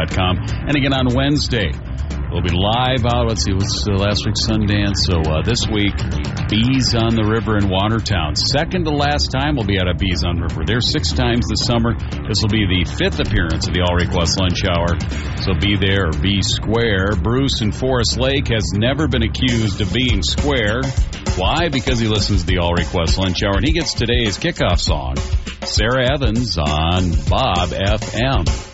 com. And again on Wednesday, we'll be live out. Let's see, what's last week's Sundance? So this week, Bees on the River in Watertown. Second to last time we'll be out at Bees on the River. They're 6 times this summer. This will be the 5th appearance of the All Request Lunch Hour. So be there or be square. Bruce in Forest Lake has never been accused of being square. Why? Because he listens to the All Request Lunch Hour, and he gets today's kickoff song, Sarah Evans on Bob FM.